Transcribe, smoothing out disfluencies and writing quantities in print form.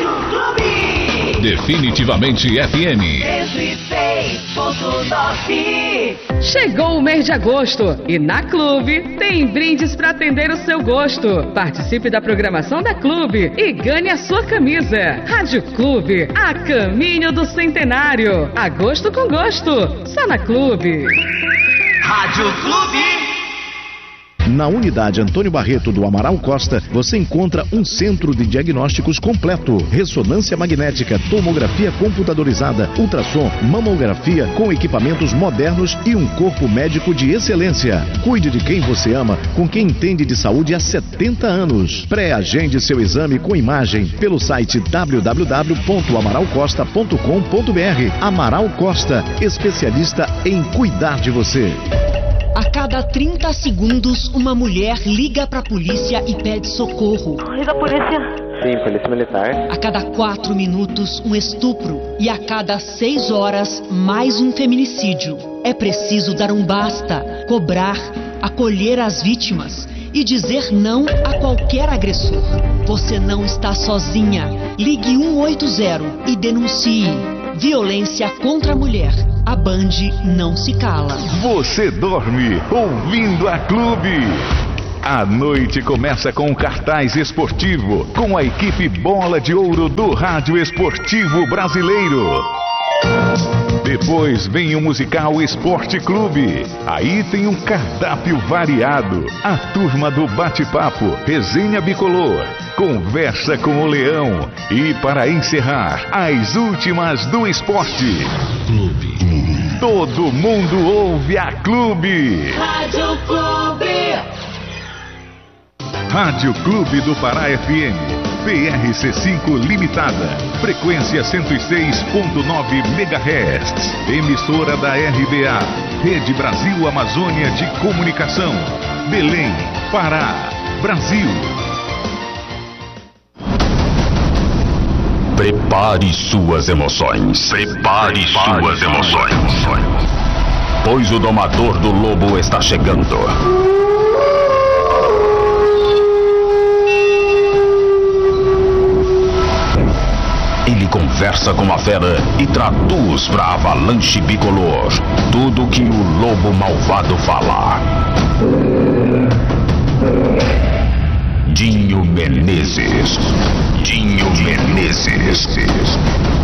Rádio Clube. Definitivamente FM. 106.9. Chegou o mês de agosto e na Clube tem brindes para atender o seu gosto. Participe da programação da Clube e ganhe a sua camisa. Rádio Clube, a caminho do centenário. Agosto com gosto, só na Clube. Rádio Clube. Na unidade Antônio Barreto do Amaral Costa, você encontra um centro de diagnósticos completo. Ressonância magnética, tomografia computadorizada, ultrassom, mamografia com equipamentos modernos e um corpo médico de excelência. Cuide de quem você ama, com quem entende de saúde há 70 anos. Pré-agende seu exame com imagem pelo site www.amaralcosta.com.br. Amaral Costa, especialista em cuidar de você. A cada 30 segundos, uma mulher liga para a polícia e pede socorro. Liga a polícia. Sim, polícia militar. A cada 4 minutos, um estupro. E a cada 6 horas, mais um feminicídio. É preciso dar um basta, cobrar, acolher as vítimas e dizer não a qualquer agressor. Você não está sozinha. Ligue 180 e denuncie. Violência contra a mulher. A Band não se cala. Você dorme ouvindo a Clube. A noite começa com um cartaz esportivo com a equipe Bola de Ouro do Rádio Esportivo Brasileiro. Depois vem o musical Esporte Clube. Aí tem um cardápio variado. A turma do bate-papo, resenha bicolor, conversa com o Leão. E para encerrar, as últimas do esporte. Clube. Todo mundo ouve a Clube. Rádio Clube. Rádio Clube do Pará FM. PRC5 Limitada. Frequência 106.9 MHz. Emissora da RBA. Rede Brasil Amazônia de Comunicação. Belém, Pará, Brasil. Prepare suas emoções. Prepare suas emoções. Pois o domador do lobo está chegando. Ele conversa com a fera e traduz para a avalanche bicolor tudo que o lobo malvado fala. Dinho Menezes.